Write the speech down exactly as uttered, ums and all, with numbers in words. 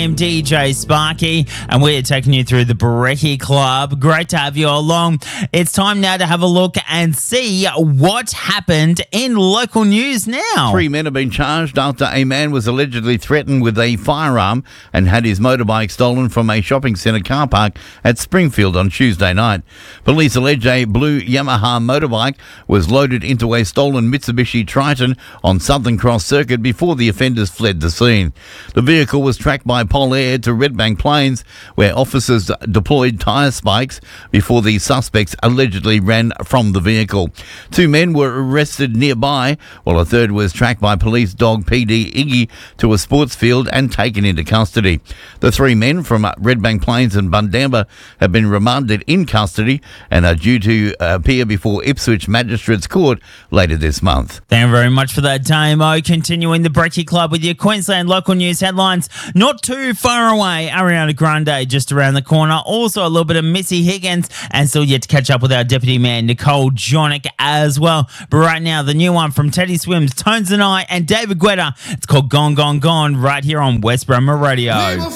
am D J Sparky, and we're taking you through the Brekkie Club. Great to have you along. It's time now to have a look and see what happened in local news now. Three men have been charged after a man was allegedly threatened with a firearm and had his motorbike stolen from a shopping centre car park at Springfield on Tuesday night. Police allege a blue Yamaha motorbike was loaded into a stolen Mitsubishi Triton on Southern Cross Circuit before the offenders fled the scene. The vehicle was tracked by Polair to Redbank Plains, where officers deployed tyre spikes before the suspects allegedly ran from the vehicle. Two men were arrested nearby, while a third was tracked by police dog P D Iggy to a sports field and taken into custody. The three men from Redbank Plains and Bundamba have been remanded in custody and are due to appear before Ipswich Magistrates Court later this month. Thank you very much for that, Damo. Continuing the Brekkie Club with your Queensland local news headlines. Not too far away, Ariana Grande just around the corner. Also a little bit of Missy Higgins, and still yet to catch up with our deputy man, Nicole Jonick, as well. But right now, the new one from Teddy Swims, Tones and I, and David Guetta. It's called Gone, Gone, Gone, right here on West Bromwell Radio.